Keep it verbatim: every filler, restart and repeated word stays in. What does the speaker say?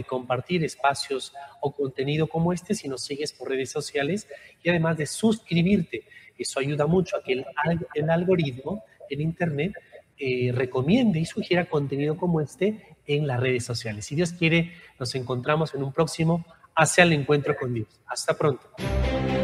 compartir espacios o contenido como este si nos sigues por redes sociales y además de suscribirte. Eso ayuda mucho a que el, el algoritmo en Internet eh, recomiende y sugiera contenido como este en las redes sociales. Si Dios quiere, nos encontramos en un próximo Hacia el Encuentro con Dios. Hasta pronto.